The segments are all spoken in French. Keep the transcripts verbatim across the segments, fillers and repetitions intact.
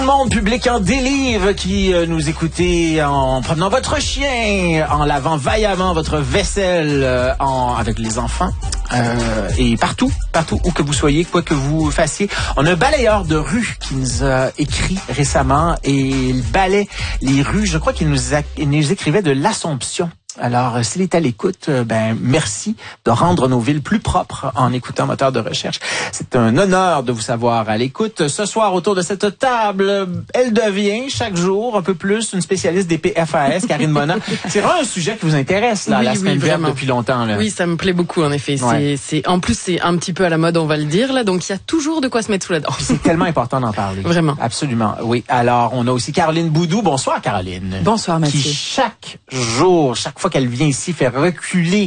Monde public en délivre qui euh, nous écoutez en promenant votre chien, en lavant vaillamment votre vaisselle euh, en, avec les enfants euh, et partout, partout où que vous soyez, quoi que vous fassiez. On a un balayeur de rue qui nous a écrit récemment et il balaie les rues. Je crois qu'il nous, a, il nous écrivait de l'Assomption. Alors, s'il est à l'écoute, ben merci de rendre nos villes plus propres en écoutant Moteur de recherche. C'est un honneur de vous savoir à l'écoute. Ce soir, autour de cette table, elle devient chaque jour un peu plus une spécialiste des P F A S, Karine Mona. C'est vraiment un sujet qui vous intéresse, là, oui, la semaine oui, verte depuis longtemps. Là. Oui, ça me plaît beaucoup, en effet. Ouais. C'est, c'est, en plus, c'est un petit peu à la mode, on va le dire, là. Donc, il y a toujours de quoi se mettre sous la dent. C'est tellement important d'en parler. Vraiment. Absolument, oui. Alors, on a aussi Caroline Boudou. Bonsoir, Caroline. Bonsoir, Mathieu. Qui, chaque jour, chaque fois qu'elle vient ici, fait reculer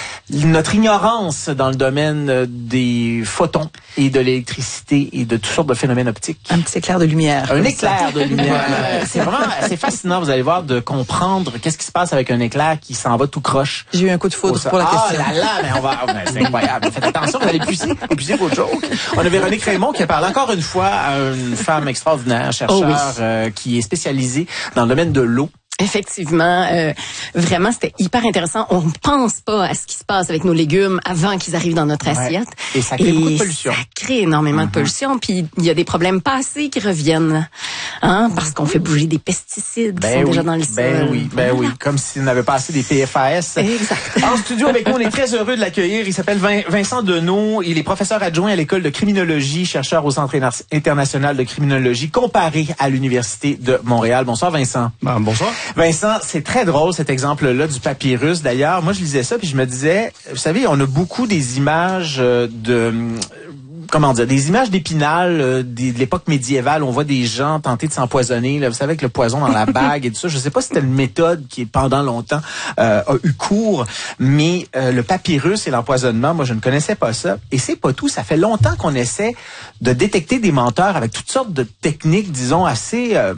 notre ignorance dans le domaine des photons et de l'électricité et de toutes sortes de phénomènes optiques. Un petit éclair de lumière. Un éclair de lumière. C'est vraiment assez fascinant, vous allez voir, de comprendre qu'est-ce qui se passe avec un éclair qui s'en va tout croche. J'ai eu un coup de foudre pour la ah, question. Ah là là, mais on va, mais c'est incroyable. Faites attention, vous allez puiser, puiser vos jokes. On a Véronique Raymond qui a parlé encore une fois à une femme extraordinaire, chercheur, oh oui. euh, qui est spécialisée dans le domaine de l'eau. Effectivement, euh, vraiment, c'était hyper intéressant. On ne pense pas à ce qui se passe avec nos légumes avant qu'ils arrivent dans notre assiette. Ouais. Et ça crée et beaucoup de pollution. Ça crée énormément mm-hmm. de pollution. Puis il y a des problèmes passés qui reviennent, hein, parce qu'on fait bouger des pesticides qui ben sont oui, déjà dans le sol. Ben oui, ben oui, comme s'il n'avait pas assez des P F A S. Exact. En studio avec nous, on est très heureux de l'accueillir. Il s'appelle Vin- Vincent Deneau. Il est professeur adjoint à l'école de criminologie, chercheur au Centre international de criminologie comparée à l'Université de Montréal. Bonsoir, Vincent. Ben, bonsoir. Vincent, c'est très drôle cet exemple-là du papyrus. D'ailleurs, moi je lisais ça puis je me disais, vous savez, on a beaucoup des images de... comment dire, des images d'Épinal euh, de l'époque médiévale. On voit des gens tenter de s'empoisonner, là, vous savez, avec le poison dans la bague et tout ça. Je sais pas si c'était une méthode qui, pendant longtemps, euh, a eu cours, mais euh, le papyrus et l'empoisonnement, moi, je ne connaissais pas ça. Et c'est pas tout. Ça fait longtemps qu'on essaie de détecter des menteurs avec toutes sortes de techniques, disons, assez... Euh,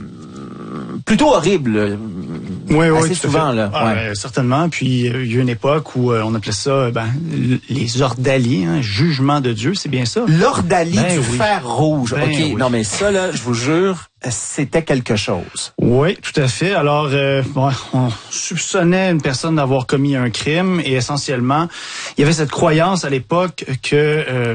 plutôt horribles. Oui, oui, assez tout souvent, à fait. là. Ah, ouais. euh, certainement. Puis, euh, il y a une époque où euh, on appelait ça ben, les ordalies, hein, jugement de Dieu, c'est bien ça? L'ordalie ben, du oui. fer rouge. Ben, OK, oui. non, mais ça, là, je vous jure, c'était quelque chose. Oui, tout à fait. Alors, euh, bon, on soupçonnait une personne d'avoir commis un crime et essentiellement, il y avait cette croyance à l'époque que... Euh,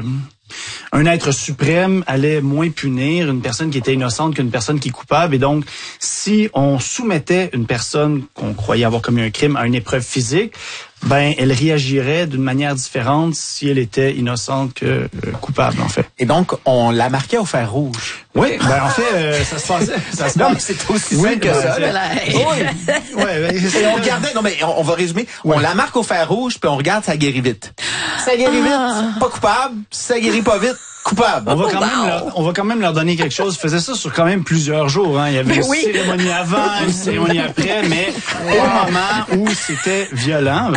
un être suprême allait moins punir une personne qui était innocente qu'une personne qui est coupable. Et donc, si on soumettait une personne qu'on croyait avoir commis un crime à une épreuve physique, ben, elle réagirait d'une manière différente si elle était innocente que euh, coupable, en fait. Et donc, on la marquait au fer rouge. Oui, ben en fait, euh, ça se passait. Ça se non, passe. mais c'est aussi oui, simple que ben, ça. c'est... Là. Oui, ouais, ben, et on regardait, non mais on, on va résumer, ouais. On la marque au fer rouge, puis on regarde, ça guérit vite. Ça guérit ah. vite, pas coupable. Ça guérit pas vite, coupable. On va quand même leur, on va quand même leur donner quelque chose. Ils faisaient ça sur quand même plusieurs jours. Hein. Il y avait mais une oui. cérémonie avant, une cérémonie après, mais au moment où c'était violent.